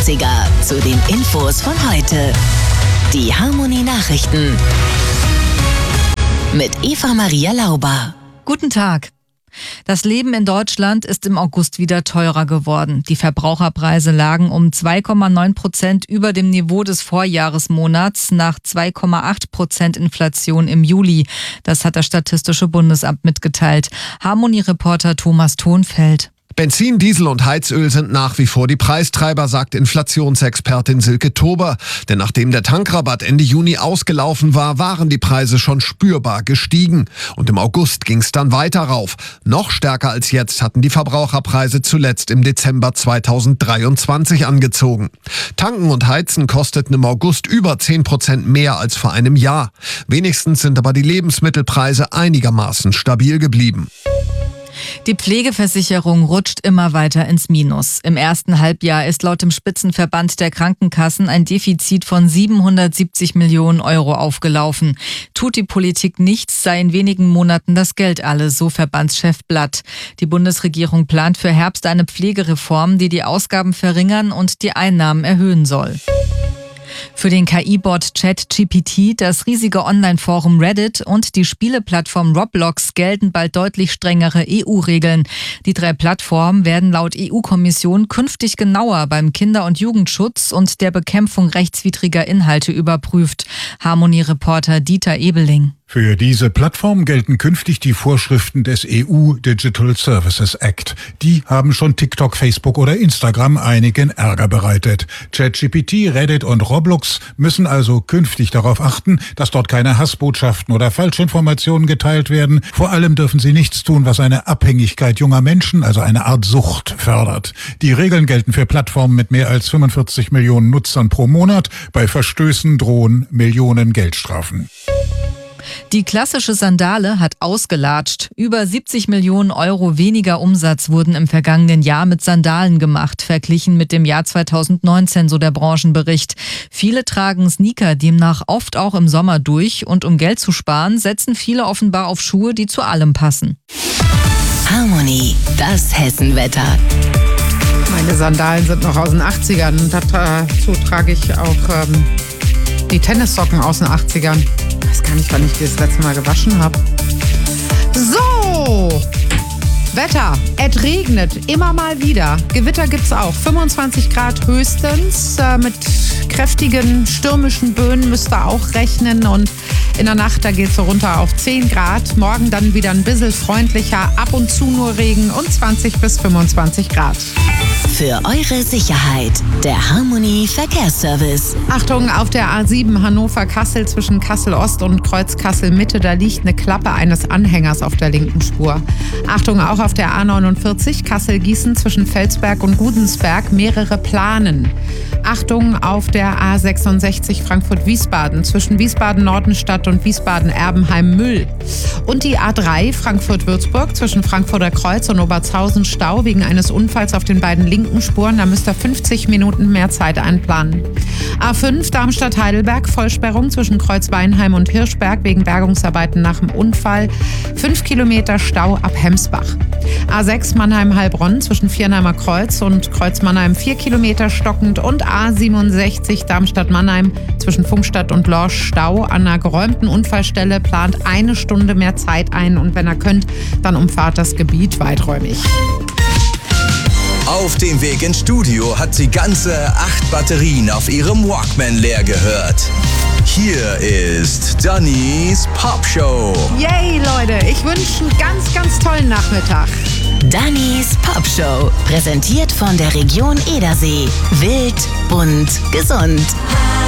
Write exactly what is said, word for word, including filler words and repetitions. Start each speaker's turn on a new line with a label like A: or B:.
A: neunziger zu den Infos von heute. Die Harmonie Nachrichten mit Eva Maria Lauber.
B: Guten Tag. Das Leben in Deutschland ist im August wieder teurer geworden. Die Verbraucherpreise lagen um zwei Komma neun Prozent über dem Niveau des Vorjahresmonats nach zwei Komma acht Prozent Inflation im Juli. Das hat das Statistische Bundesamt mitgeteilt. Harmonie-Reporter Thomas Thonfeld.
C: Benzin, Diesel und Heizöl sind nach wie vor die Preistreiber, sagt Inflationsexpertin Silke Tober. Denn nachdem der Tankrabatt Ende Juni ausgelaufen war, waren die Preise schon spürbar gestiegen. Und im August ging es dann weiter rauf. Noch stärker als jetzt hatten die Verbraucherpreise zuletzt im Dezember zweitausenddreiundzwanzig angezogen. Tanken und Heizen kosteten im August über zehn Prozent mehr als vor einem Jahr. Wenigstens sind aber die Lebensmittelpreise einigermaßen stabil geblieben.
B: Die Pflegeversicherung rutscht immer weiter ins Minus. Im ersten Halbjahr ist laut dem Spitzenverband der Krankenkassen ein Defizit von siebenhundertsiebzig Millionen Euro aufgelaufen. Tut die Politik nichts, sei in wenigen Monaten das Geld alle, so Verbandschef Blatt. Die Bundesregierung plant für Herbst eine Pflegereform, die die Ausgaben verringern und die Einnahmen erhöhen soll. Für den K I-Bot ChatGPT, das riesige Online-Forum Reddit und die Spieleplattform Roblox gelten bald deutlich strengere E U-Regeln. Die drei Plattformen werden laut E U-Kommission künftig genauer beim Kinder- und Jugendschutz und der Bekämpfung rechtswidriger Inhalte überprüft. Harmonie-Reporter Dieter Ebeling.
D: Für diese Plattform gelten künftig die Vorschriften des E U Digital Services Act. Die haben schon TikTok, Facebook oder Instagram einigen Ärger bereitet. ChatGPT, Reddit und Roblox müssen also künftig darauf achten, dass dort keine Hassbotschaften oder Falschinformationen geteilt werden. Vor allem dürfen sie nichts tun, was eine Abhängigkeit junger Menschen, also eine Art Sucht, fördert. Die Regeln gelten für Plattformen mit mehr als fünfundvierzig Millionen Nutzern pro Monat. Bei Verstößen drohen Millionen Geldstrafen.
B: Die klassische Sandale hat ausgelatscht. Über siebzig Millionen Euro weniger Umsatz wurden im vergangenen Jahr mit Sandalen gemacht, verglichen mit dem Jahr zweitausendneunzehn, so der Branchenbericht. Viele tragen Sneaker demnach oft auch im Sommer durch und um Geld zu sparen, setzen viele offenbar auf Schuhe, die zu allem passen.
A: Harmonie, das Hessenwetter.
E: Meine Sandalen sind noch aus den achtzigern und dazu trage ich auch ähm, die Tennissocken aus den achtzigern. Ich weiß gar nicht, wann ich die das letzte Mal gewaschen habe. So, Wetter. Es regnet immer mal wieder. Gewitter gibt's auch. fünfundzwanzig Grad höchstens. Äh, mit kräftigen stürmischen Böen müsst ihr auch rechnen. Und in der Nacht, da geht's so runter auf zehn Grad. Morgen dann wieder ein bisschen freundlicher. Ab und zu nur Regen und zwanzig bis fünfundzwanzig Grad.
A: Für eure Sicherheit, der Harmonie Verkehrsservice.
E: Achtung, auf der A sieben Hannover-Kassel zwischen Kassel-Ost und Kreuz Kassel-Mitte, da liegt eine Klappe eines Anhängers auf der linken Spur. Achtung, auch auf der A neunundvierzig Kassel-Gießen zwischen Felsberg und Gudensberg mehrere Planen. Achtung, auf der A sechsundsechzig Frankfurt-Wiesbaden zwischen Wiesbaden-Nordenstadt und Wiesbaden-Erbenheim-Müll. Und die A drei Frankfurt-Würzburg zwischen Frankfurter Kreuz und Obertshausen Stau wegen eines Unfalls auf den beiden linken Spuren. Da müsst ihr fünfzig Minuten mehr Zeit einplanen. A fünf Darmstadt-Heidelberg Vollsperrung zwischen Kreuz-Weinheim und Hirschberg wegen Bergungsarbeiten nach dem Unfall. Fünf Kilometer Stau ab Hemsbach. A sechs Mannheim-Heilbronn zwischen Viernheimer Kreuz und Kreuz-Mannheim vier Kilometer stockend und A siebenundsechzig Darmstadt-Mannheim zwischen Funkstadt und Lorsch Stau. An einer geräumten Unfallstelle plant eine Stunde mehr Zeit ein und wenn ihr könnt, dann umfahrt das Gebiet weiträumig.
F: Auf dem Weg ins Studio hat sie ganze acht Batterien auf ihrem Walkman leer gehört. Hier ist Dannys Popshow.
E: Yay, Leute, ich wünsche einen ganz, ganz tollen Nachmittag.
A: Dannys Popshow, präsentiert von der Region Edersee. Wild, bunt, gesund.